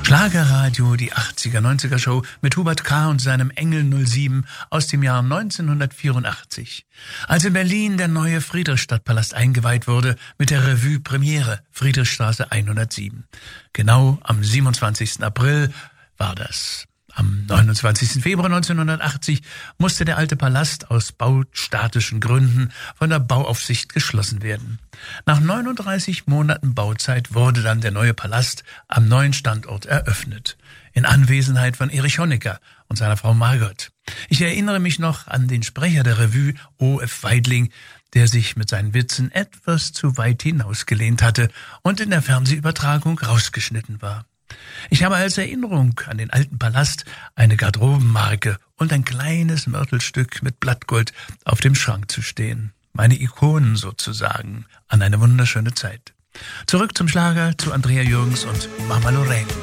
Schlagerradio, die 80er-90er Show mit Hubert K. und seinem Engel 07 aus dem Jahr 1984. Als in Berlin der neue Friedrichstadtpalast eingeweiht wurde mit der Revue-Premiere Friedrichstraße 107. Genau am 27. April war das. Am 29. Februar 1980 musste der alte Palast aus baustatischen Gründen von der Bauaufsicht geschlossen werden. Nach 39 Monaten Bauzeit wurde dann der neue Palast am neuen Standort eröffnet. In Anwesenheit von Erich Honecker und seiner Frau Margot. Ich erinnere mich noch an den Sprecher der Revue, O.F. Weidling, der sich mit seinen Witzen etwas zu weit hinausgelehnt hatte und in der Fernsehübertragung rausgeschnitten war. Ich habe als Erinnerung an den alten Palast eine Garderobenmarke und ein kleines Mörtelstück mit Blattgold auf dem Schrank zu stehen. Meine Ikonen sozusagen an eine wunderschöne Zeit. Zurück zum Schlager, zu Andrea Jürgens und Mama Lorraine.